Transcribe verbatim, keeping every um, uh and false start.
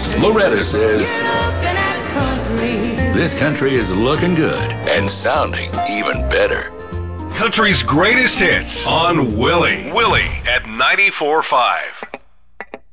Loretta says this country is looking good and sounding even better. Country's greatest hits on Willie. Willie at ninety-four point five.